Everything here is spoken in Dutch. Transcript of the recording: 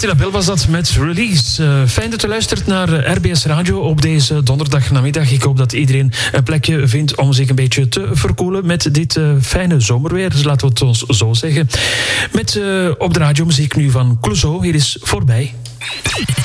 Attila Bel was dat met Release. Fijn dat u luistert naar RBS Radio op deze donderdagnamiddag. Ik hoop dat iedereen een plekje vindt om zich een beetje te verkoelen met dit fijne zomerweer. Dus laten we het ons zo zeggen. Met op de radio muziek nu van Clouseau. Hier is Voorbij.